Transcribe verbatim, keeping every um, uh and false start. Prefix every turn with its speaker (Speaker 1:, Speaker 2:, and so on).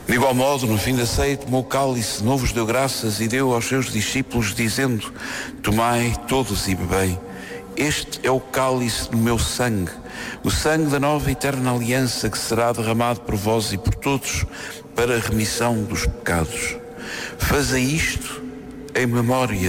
Speaker 1: De igual modo, no fim da ceia, tomou o cálice, de novo vos deu graças e deu aos seus discípulos, dizendo: tomai todos e bebei. Este é o cálice do meu sangue, o sangue da nova e eterna aliança, que será derramado por vós e por todos para a remissão dos pecados. Fazei isto em memória